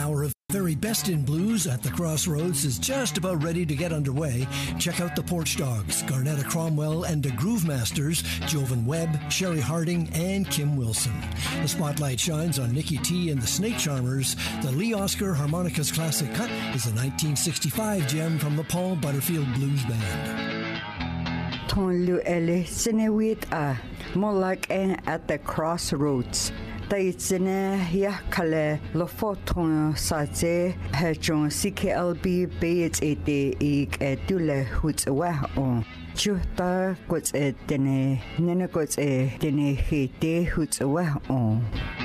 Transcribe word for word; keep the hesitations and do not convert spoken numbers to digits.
hour of very best in blues at the Crossroads is just about ready to get underway. Check out the Porch Dogs, Garnetta Cromwell and the Groove Masters, Jovan Webb, Sherry Harding, and Kim Wilson. The spotlight shines on Nikki T and the Snake Charmers. The Lee Oscar Harmonicas Classic Cut is a nineteen sixty-five gem from the Paul Butterfield Blues Band. Ton lu ele sinewit a molak at the Crossroads. Taitsine ya kale lo foton saje hejon C K L B beit ete ik etule huts wa on chuta kots etene nene kots etene hite huts wa on